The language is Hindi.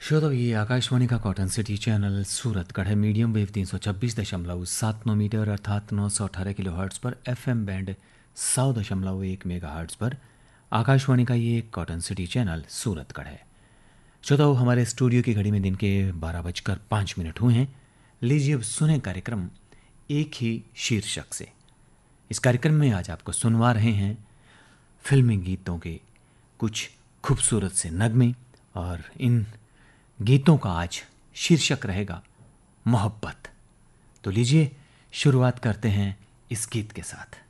श्रोताओ, ये आकाशवाणी का कॉटन सिटी चैनल सूरतगढ़ है। मीडियम वेव 326.7 मीटर अर्थात 918 किलो हर्ट्ज़ पर FM बैंड 100.1 मेगा हर्ट्ज़ पर आकाशवाणी का ये कॉटन सिटी चैनल सूरतगढ़ है। श्रोताओ, हमारे स्टूडियो की घड़ी में दिन के 12:05 हुए हैं। लीजिए अब सुने कार्यक्रम एक ही शीर्षक से। इस कार्यक्रम में आज आपको सुनवा रहे हैं फिल्मी गीतों के कुछ खूबसूरत से नगमे, और इन गीतों का आज शीर्षक रहेगा मोहब्बत। तो लीजिए शुरुआत करते हैं इस गीत के साथ।